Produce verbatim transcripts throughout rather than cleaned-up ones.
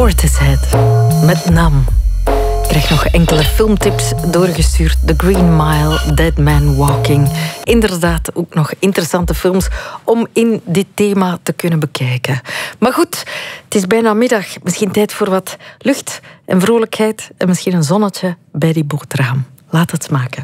Portishead met Nam. Ik krijg nog enkele filmtips doorgestuurd. The Green Mile, Dead Man Walking. Inderdaad, ook nog interessante films om in dit thema te kunnen bekijken. Maar goed, het is bijna middag. Misschien tijd voor wat lucht en vrolijkheid en misschien een zonnetje bij die bootraam. Laat het smaken.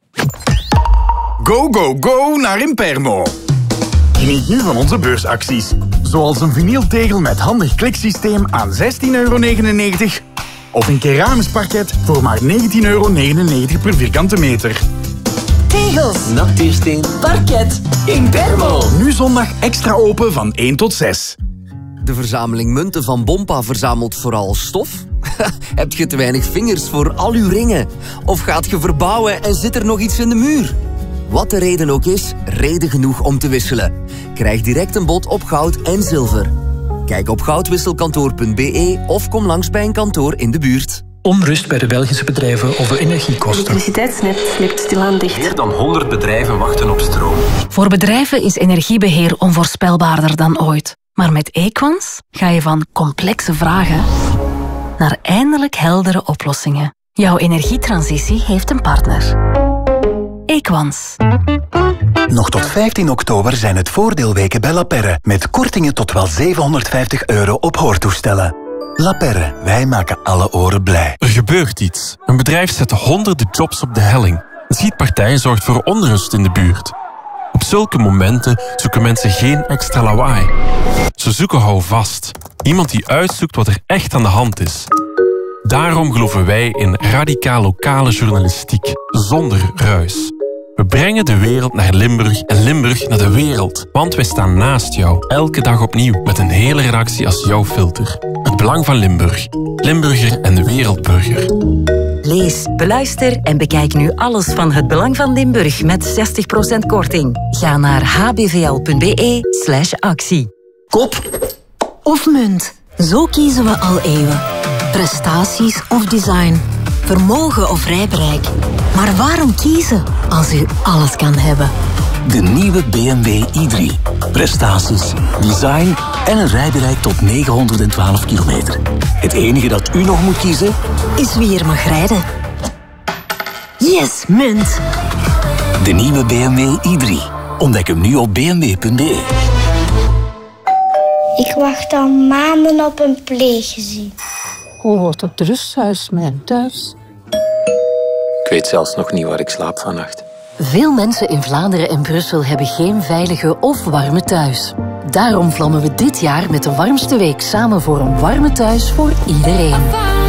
Go, go, go naar Impermo. Geniet nu van onze beursacties. Zoals een vinyltegel met handig kliksysteem aan zestien euro negenennegentig... of een keramisch parket voor maar negentien euro negenennegentig per vierkante meter. Tegels, natuursteen, parket, Impermo. Nu zondag extra open van één tot zes. De verzameling munten van Bompa verzamelt vooral stof? Heb je te weinig vingers voor al uw ringen? Of gaat je verbouwen en zit er nog iets in de muur? Wat de reden ook is, reden genoeg om te wisselen. Krijg direct een bod op goud en zilver. Kijk op goudwisselkantoor punt b e of kom langs bij een kantoor in de buurt. Onrust bij de Belgische bedrijven over energiekosten. Het elektriciteitsnet slipt stilaan dicht. Meer dan honderd bedrijven wachten op stroom. Voor bedrijven is energiebeheer onvoorspelbaarder dan ooit. Maar met Equans ga je van complexe vragen naar eindelijk heldere oplossingen. Jouw energietransitie heeft een partner. Equans. Nog tot vijftien oktober zijn het voordeelweken bij La Perre, met kortingen tot wel zevenhonderdvijftig euro op hoortoestellen. La Perre, wij maken alle oren blij. Er gebeurt iets. Een bedrijf zet honderden jobs op de helling. Een schietpartij zorgt voor onrust in de buurt. Op zulke momenten zoeken mensen geen extra lawaai. Ze zoeken houvast. Iemand die uitzoekt wat er echt aan de hand is. Daarom geloven wij in radicaal lokale journalistiek, zonder ruis. We brengen de wereld naar Limburg en Limburg naar de wereld. Want wij staan naast jou, elke dag opnieuw, met een hele redactie als jouw filter. Het Belang van Limburg. Limburger en de wereldburger. Lees, beluister en bekijk nu alles van Het Belang van Limburg met zestig procent korting. Ga naar h b v l punt b e slash actie. Kop of munt. Zo kiezen we al eeuwen. Prestaties of design. Vermogen of rijbereik. Maar waarom kiezen als u alles kan hebben? De nieuwe B M W i drie. Prestaties, design en een rijbereik tot negenhonderdtwaalf kilometer. Het enige dat u nog moet kiezen is wie er mag rijden. Yes, munt. De nieuwe B M W i drie. Ontdek hem nu op b m w punt b e. Ik wacht al maanden op een pleeggezin. Hoe wordt het rusthuis mijn thuis? Ik weet zelfs nog niet waar ik slaap vannacht. Veel mensen in Vlaanderen en Brussel hebben geen veilige of warme thuis. Daarom vlammen we dit jaar met de warmste week samen voor een warme thuis voor iedereen.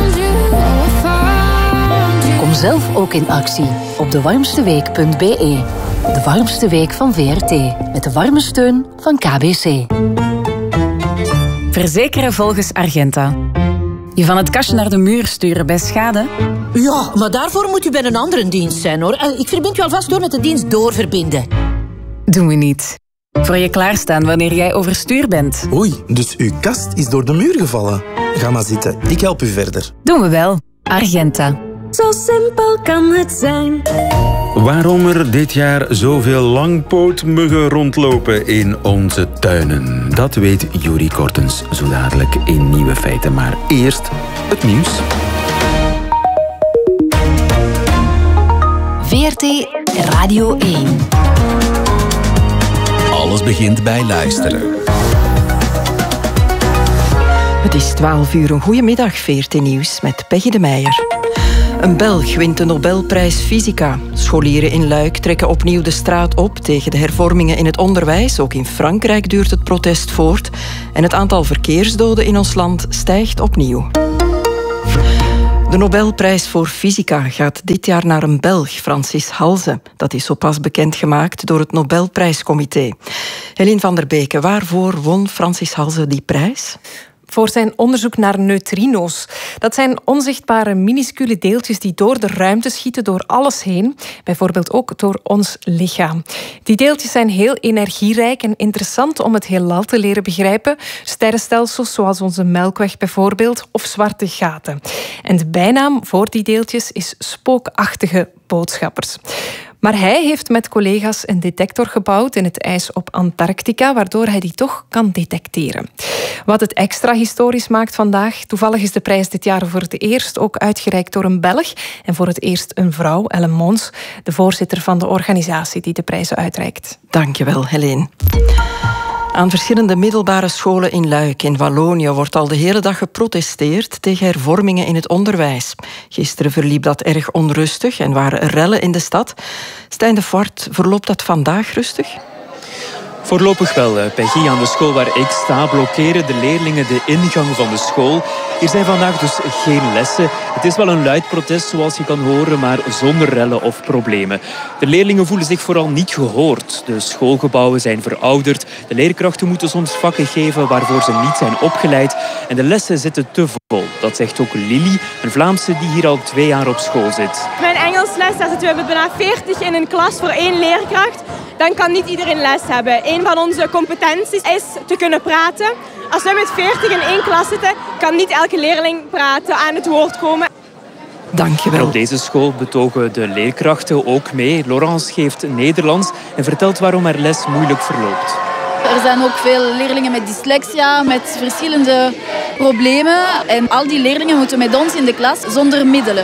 Kom zelf ook in actie op de warmste week punt b e. De warmste week van V R T. Met de warme steun van K B C. Verzekeren volgens Argenta. Je van het kastje naar de muur sturen bij schade? Ja, maar daarvoor moet u bij een andere dienst zijn, hoor. Ik verbind u alvast door met de dienst doorverbinden. Doen we niet. Voor je klaarstaan wanneer jij overstuur bent. Oei, dus uw kast is door de muur gevallen. Ga maar zitten, ik help u verder. Doen we wel. Argenta. Zo simpel kan het zijn. Waarom er dit jaar zoveel langpootmuggen rondlopen in onze tuinen? Dat weet Juri Kortens zo dadelijk in Nieuwe Feiten. Maar eerst het nieuws. V R T Radio één. Alles begint bij luisteren. Het is twaalf uur. Een goedemiddag, V R T Nieuws met Peggy de Meijer. Een Belg wint de Nobelprijs Fysica. Scholieren in Luik trekken opnieuw de straat op tegen de hervormingen in het onderwijs. Ook in Frankrijk duurt het protest voort. En het aantal verkeersdoden in ons land stijgt opnieuw. De Nobelprijs voor Fysica gaat dit jaar naar een Belg, Francis Halse. Dat is zo pas bekendgemaakt door het Nobelprijscomité. Helene van der Beke, waarvoor won Francis Halse die prijs? Voor zijn onderzoek naar neutrino's. Dat zijn onzichtbare minuscule deeltjes die door de ruimte schieten, door alles heen. Bijvoorbeeld ook door ons lichaam. Die deeltjes zijn heel energierijk en interessant om het heelal te leren begrijpen. Sterrenstelsels zoals onze Melkweg bijvoorbeeld, of zwarte gaten. En de bijnaam voor die deeltjes is spookachtige boodschappers. Maar hij heeft met collega's een detector gebouwd in het ijs op Antarctica, waardoor hij die toch kan detecteren. Wat het extra historisch maakt vandaag, toevallig is de prijs dit jaar voor het eerst ook uitgereikt door een Belg en voor het eerst een vrouw, Ellen Mons, de voorzitter van de organisatie die de prijzen uitreikt. Dankjewel, Helene. Aan verschillende middelbare scholen in Luik in Wallonië wordt al de hele dag geprotesteerd tegen hervormingen in het onderwijs. Gisteren verliep dat erg onrustig en waren er rellen in de stad. Stijn de Voort, verloopt dat vandaag rustig? Voorlopig wel, Peggy. Aan de school waar ik sta blokkeren de leerlingen de ingang van de school. Hier zijn vandaag dus geen lessen. Het is wel een luid protest, zoals je kan horen, maar zonder rellen of problemen. De leerlingen voelen zich vooral niet gehoord. De schoolgebouwen zijn verouderd. De leerkrachten moeten soms vakken geven waarvoor ze niet zijn opgeleid. En de lessen zitten te vol. Dat zegt ook Lily, een Vlaamse die hier al twee jaar op school zit. Mijn Engelsles, daar zitten we met bijna veertig in een klas voor één leerkracht. Dan kan niet iedereen les hebben. Een van onze competenties is te kunnen praten. Als we met veertig in één klas zitten, kan niet elke leerling praten, aan het woord komen. Dankjewel. En op deze school betogen de leerkrachten ook mee. Laurence geeft Nederlands en vertelt waarom haar les moeilijk verloopt. Er zijn ook veel leerlingen met dyslexia, met verschillende problemen. En al die leerlingen moeten met ons in de klas zonder middelen.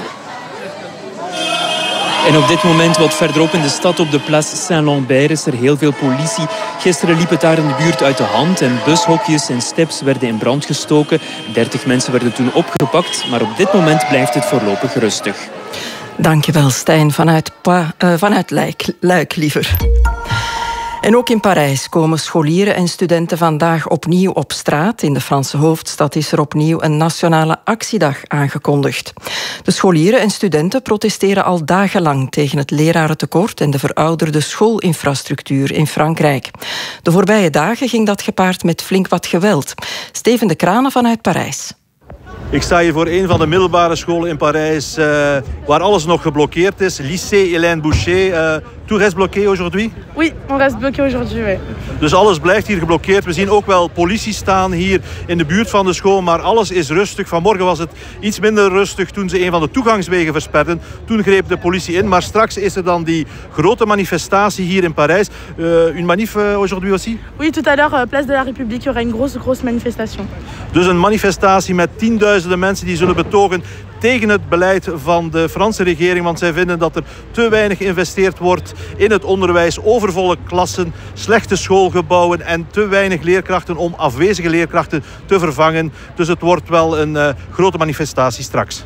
En op dit moment, wat verderop in de stad op de Place Saint-Lambert, is er heel veel politie. Gisteren liep het daar in de buurt uit de hand en bushokjes en steps werden in brand gestoken. dertig mensen werden toen opgepakt, maar op dit moment blijft het voorlopig rustig. Dankjewel, Stijn, vanuit, pa, uh, vanuit Luik, Luik liever. En ook in Parijs komen scholieren en studenten vandaag opnieuw op straat. In de Franse hoofdstad is er opnieuw een nationale actiedag aangekondigd. De scholieren en studenten protesteren al dagenlang tegen het lerarentekort en de verouderde schoolinfrastructuur in Frankrijk. De voorbije dagen ging dat gepaard met flink wat geweld. Steven de Kranen vanuit Parijs. Ik sta hier voor een van de middelbare scholen in Parijs, uh, waar alles nog geblokkeerd is. Lycée Hélène Boucher. Uh, tout reste bloqué aujourd'hui? Oui, on reste bloqué aujourd'hui, oui. Dus alles blijft hier geblokkeerd. We zien ook wel politie staan hier in de buurt van de school, maar alles is rustig. Vanmorgen was het iets minder rustig toen ze een van de toegangswegen versperden. Toen greep de politie in, maar straks is er dan die grote manifestatie hier in Parijs. Uh, une manif uh, aujourd'hui aussi? Oui, tout à l'heure, uh, Place de la République, il y aura une grosse, grosse manifestation. Dus een manifestatie met tienduizenden mensen die zullen betogen tegen het beleid van de Franse regering, want zij vinden dat er te weinig geïnvesteerd wordt in het onderwijs, overvolle klassen, slechte schoolgebouwen en te weinig leerkrachten om afwezige leerkrachten te vervangen. Dus het wordt wel een uh, grote manifestatie straks.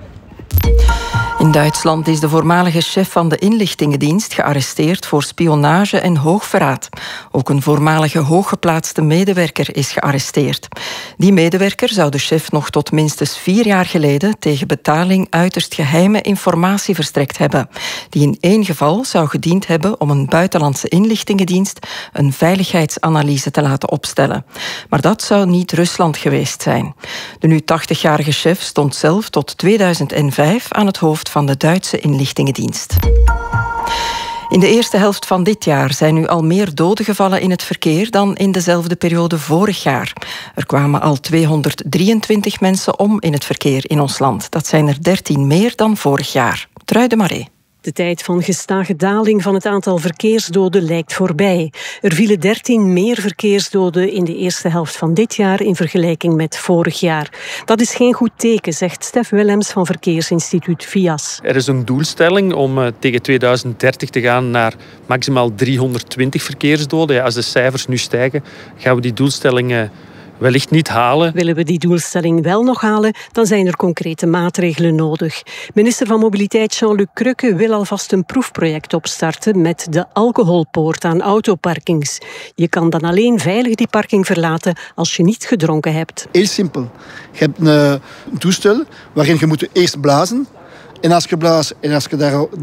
In Duitsland is de voormalige chef van de inlichtingendienst gearresteerd voor spionage en hoogverraad. Ook een voormalige hooggeplaatste medewerker is gearresteerd. Die medewerker zou de chef nog tot minstens vier jaar geleden tegen betaling uiterst geheime informatie verstrekt hebben, die in één geval zou gediend hebben om een buitenlandse inlichtingendienst een veiligheidsanalyse te laten opstellen. Maar dat zou niet Rusland geweest zijn. De nu tachtigjarige chef stond zelf tot tweeduizend vijf aan het hoofd van de Duitse inlichtingendienst. In de eerste helft van dit jaar zijn nu al meer doden gevallen in het verkeer dan in dezelfde periode vorig jaar. Er kwamen al tweehonderddrieëntwintig mensen om in het verkeer in ons land. Dat zijn er dertien meer dan vorig jaar. Trui de Marais. De tijd van gestage daling van het aantal verkeersdoden lijkt voorbij. Er vielen dertien meer verkeersdoden in de eerste helft van dit jaar in vergelijking met vorig jaar. Dat is geen goed teken, zegt Stef Willems van Verkeersinstituut V I A S. Er is een doelstelling om uh, tegen tweeduizend dertig te gaan naar maximaal driehonderdtwintig verkeersdoden. Ja, als de cijfers nu stijgen, gaan we die doelstelling uh, wellicht niet halen. Willen we die doelstelling wel nog halen, dan zijn er concrete maatregelen nodig. Minister van Mobiliteit Jean-Luc Crukke wil alvast een proefproject opstarten met de alcoholpoort aan autoparkings. Je kan dan alleen veilig die parking verlaten als je niet gedronken hebt. Heel simpel. Je hebt een, een toestel waarin je moet eerst blazen. En als je blaast en als je daar